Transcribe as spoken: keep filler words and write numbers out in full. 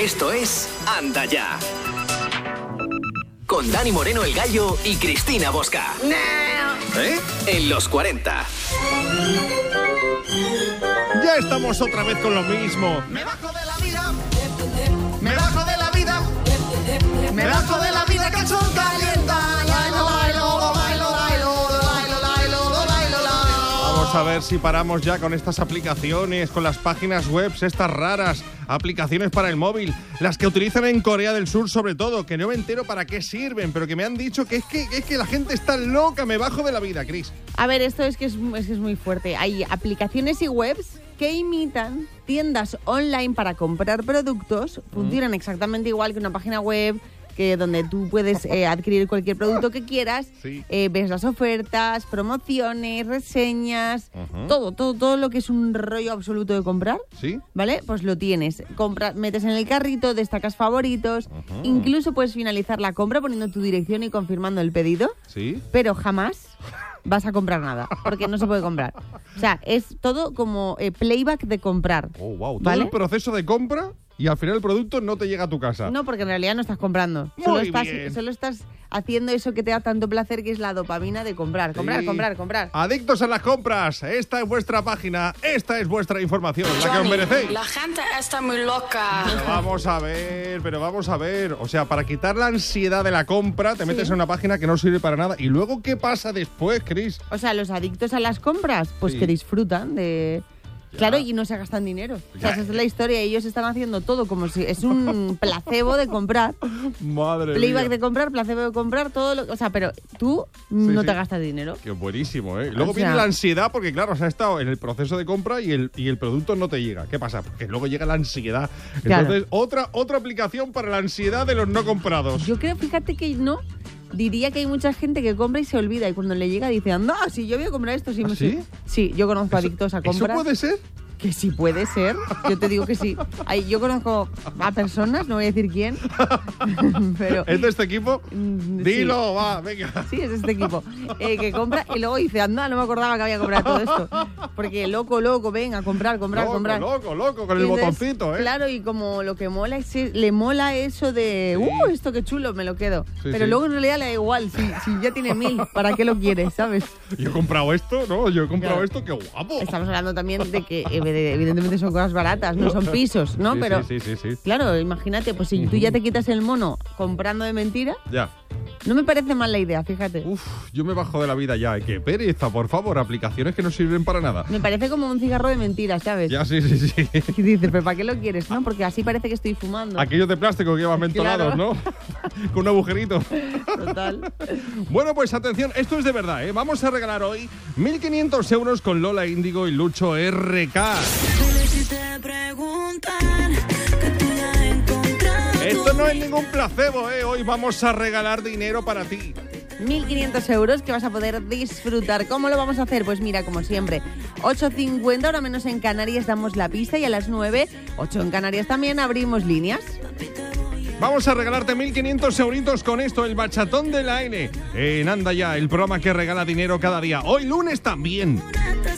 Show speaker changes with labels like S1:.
S1: Esto es Anda Ya. Con Dani Moreno el Gallo y Cristina Bosca. ¿Eh? En los cuarenta.
S2: Ya estamos otra vez con lo mismo.
S3: Me bajo de la vida. Me bajo de la vida. Me bajo de la vida que son calienta.
S2: Vamos a ver si paramos ya con estas aplicaciones, con las páginas web, estas raras aplicaciones para el móvil, las que utilizan en Corea del Sur sobre todo, que no me entero para qué sirven, pero que me han dicho que es que, es que la gente está loca, me bajo de la vida, Cris.
S4: A ver, esto es que es, es que es muy fuerte. Hay aplicaciones y webs que imitan tiendas online para comprar productos, funcionan mm. exactamente igual que una página web, que donde tú puedes eh, adquirir cualquier producto que quieras, sí. eh, ves las ofertas, promociones, reseñas, uh-huh. todo, todo, todo lo que es un rollo absoluto de comprar,
S2: ¿sí? ¿Vale?
S4: Pues lo tienes. Compra, metes en el carrito, destacas favoritos, uh-huh. incluso puedes finalizar la compra poniendo tu dirección y confirmando el pedido,
S2: ¿sí?
S4: Pero jamás vas a comprar nada, porque no se puede comprar. O sea, es todo como eh, playback de comprar.
S2: Oh, wow. Todo
S4: ¿vale?
S2: el proceso de compra y al final el producto no te llega a tu casa.
S4: No, porque en realidad no estás comprando.
S2: Muy
S4: solo estás,
S2: bien.
S4: Solo estás haciendo eso que te da tanto placer, que es la dopamina de comprar, comprar, sí. comprar, comprar.
S2: Adictos a las compras. Esta es vuestra página, esta es vuestra información, la que os merecéis.
S5: La gente está muy loca.
S2: Pero vamos a ver, pero vamos a ver. O sea, para quitar la ansiedad de la compra, te metes sí. en una página que no sirve para nada. ¿Y luego qué pasa después, Cris?
S4: O sea, los adictos a las compras, pues sí. que disfrutan de... Ya. Claro, y no se gastan dinero. O sea, esa es la historia. Ellos están haciendo todo como si es un placebo de comprar.
S2: Madre
S4: Playback
S2: mía.
S4: de comprar, placebo de comprar, todo lo... O sea, pero tú sí, no sí. te gastas dinero.
S2: Qué buenísimo, ¿eh? Luego
S4: o
S2: viene
S4: sea...
S2: la ansiedad porque, claro, has estado en el proceso de compra y el, y el producto no te llega. ¿Qué pasa? Porque luego llega la ansiedad. Entonces, claro. otra, otra aplicación para la ansiedad de los no comprados.
S4: Yo creo, fíjate que no... Diría que hay mucha gente que compra y se olvida y cuando le llega dice, anda, si yo voy a comprar esto. Si
S2: ¿Ah,
S4: me
S2: sí?
S4: Sí, yo conozco
S2: ¿Eso,
S4: adictos a compras.
S2: ¿Eso puede ser?
S4: Que sí puede ser, yo te digo que sí. Ay, yo conozco a personas, no voy a decir quién, pero...
S2: ¿Es de este equipo?
S4: Sí.
S2: Dilo, va, venga.
S4: Sí, es de este equipo. Eh, que compra y luego dice, anda, no me acordaba que había comprado todo esto. Porque loco, loco, venga, comprar, comprar,
S2: loco,
S4: comprar.
S2: Loco, loco, con el
S4: entonces,
S2: botoncito, ¿eh?
S4: Claro, y como lo que mola es, le mola eso de, sí. uh, esto qué chulo, me lo quedo. Sí, pero sí. luego en realidad le da igual, si, si ya tiene mil, ¿para qué lo quieres, sabes?
S2: Yo he comprado esto, ¿no? Yo he comprado claro. esto, qué guapo.
S4: Estamos hablando también de que evidentemente son cosas baratas, no son pisos, ¿no?
S2: Sí,
S4: pero
S2: sí, sí, sí, sí.
S4: Claro, imagínate, pues si tú ya te quitas el mono comprando de mentira,
S2: ya.
S4: No me parece mal la idea, fíjate.
S2: Uf, yo me bajo de la vida ya. ¡Qué pereza, por favor! Aplicaciones que no sirven para nada.
S4: Me parece como un cigarro de mentira, ¿sabes?
S2: Ya, sí, sí, sí.
S4: Y dices, ¿pero para qué lo quieres? No, porque así parece que estoy fumando.
S2: Aquellos de plástico que llevan mentolados,
S4: claro.
S2: ¿no? Con un agujerito.
S4: Total.
S2: Bueno, pues atención, esto es de verdad, ¿eh? Vamos a regalar hoy mil quinientos euros con Lola Índigo y Lucho R K. Esto no es ningún placebo, ¿eh? Hoy vamos a regalar dinero para ti.
S4: mil quinientos euros que vas a poder disfrutar. ¿Cómo lo vamos a hacer? Pues mira, como siempre, ocho cincuenta, ahora menos en Canarias, damos la pista y a las nueve, ocho en Canarias también, abrimos líneas.
S2: Vamos a regalarte mil quinientos euritos con esto, el bachatón de la N. En Anda Ya, el programa que regala dinero cada día. Hoy lunes también.